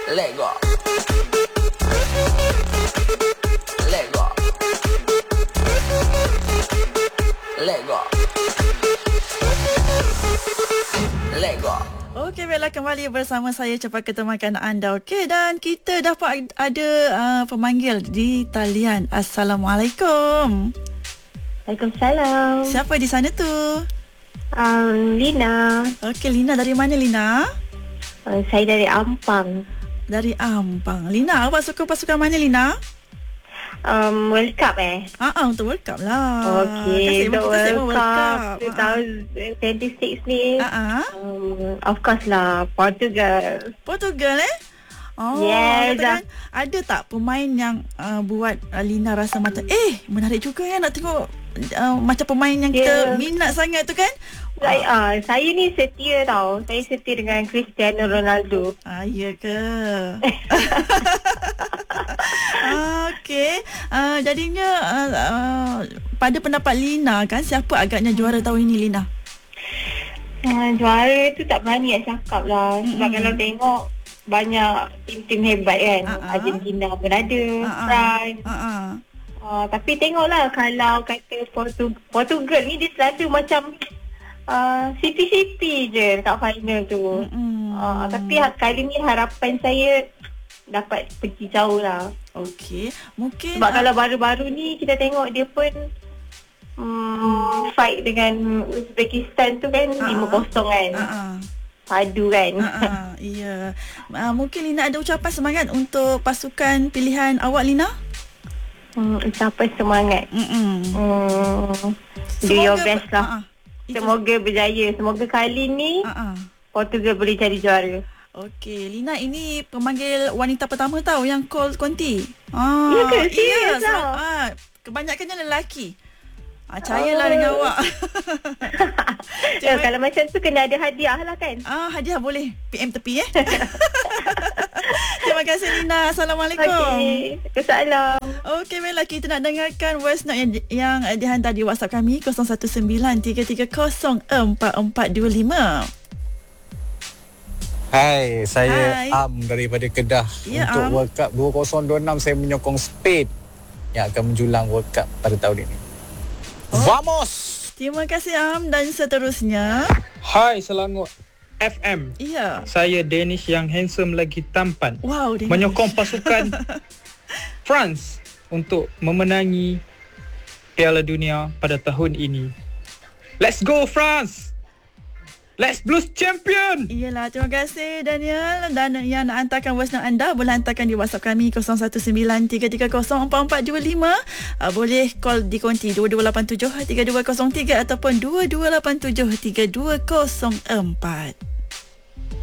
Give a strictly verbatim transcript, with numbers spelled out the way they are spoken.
Lego. Lego. Lego. Lego. Okey, baiklah, kembali bersama saya Cepat Ketemakan anda. Okey, dan kita dapat ada uh, pemanggil di talian. Assalamualaikum. Waalaikumsalam. Siapa di sana tu? Um, Lina. Okey, Lina dari mana, Lina? Uh, saya dari Ampang. Dari Ampang. Lina, awak suka pasukan mana, Lina? Um, World Cup eh? Ah, uh-uh, untuk World Cup lah. Okey, untuk World, World Cup Uh-uh. twenty twenty-six ni. Uh-uh. Um, of course lah, Portugal. Portugal eh? Oh, yes. Katakan, ada tak pemain yang uh, buat uh, Lina rasa mata, eh, menarik juga ya nak tengok uh, macam pemain yang kita yeah. minat sangat tu kan? Saya, uh, saya ni setia tau. Saya setia dengan Cristiano Ronaldo. Ah, ya ke? ah, Okey. Uh, jadinya uh, uh, pada pendapat Lina kan, siapa agaknya juara tahun ini, Lina? Uh, juara tu tak berani nak cakap lah. Sebab mm-hmm. kalau tengok banyak tim-tim hebat kan. Uh-uh. Argentina pun ada, uh-uh. France. Uh-uh. Uh, tapi tengoklah kalau kata Portu- Portugal ni dia selalu macam uh, sipi-sipi je dekat final tu. Mm-hmm. Uh, tapi kali ni harapan saya dapat pergi jauh lah. Okey. Mungkin sebab uh, kalau uh, baru-baru ni kita tengok dia pun um, fight dengan Uzbekistan tu kan uh-uh. lima kosong kan. Uh-uh. Padu kan. Uh-uh. Ya. Uh, mungkin Lina ada ucapan semangat untuk pasukan pilihan awak, Lina? Hmm, ucapan semangat. Hmm. Do your best lah. Uh-uh. Semoga berjaya. Semoga kali ni uh-uh. Portugal boleh jadi juara. Okey, Lina ini pemanggil wanita pertama tahu yang call Conti. Ah, ya ke? Iya, so, ah, kebanyakannya lelaki. Ah, percayalah oh. dengan awak. Ya, kalau macam tu kena ada hadiah lah kan? Ah, hadiah boleh. P M tepi eh. Terima kasih, Lina. Assalamualaikum. Okey, Assalam. Okey, baiklah, kita nak dengarkan voice note yang, yang dihantar di WhatsApp kami kosong satu sembilan tiga tiga kosong empat empat dua lima. Hai, saya Hai. Am daripada Kedah. Ya, Untuk Am. World Cup dua ribu dua puluh enam saya menyokong Spain yang akan menjulang World Cup pada tahun ini. Oh. Vamos! Terima kasih, Am. Dan seterusnya, hai Selangor F M. Ya. Saya Danish yang handsome lagi tampan. Wow, Danish. Menyokong pasukan France untuk memenangi Piala Dunia pada tahun ini. Let's go France! Let's Blues champion! Iyalah, terima kasih Daniel. Dan yang nak hantarkan voice note anda boleh hantarkan di WhatsApp kami kosong satu sembilan tiga tiga kosong empat empat dua lima. uh, Boleh call di konti dua dua lapan tujuh tiga dua kosong tiga ataupun dua dua lapan tujuh tiga dua kosong empat.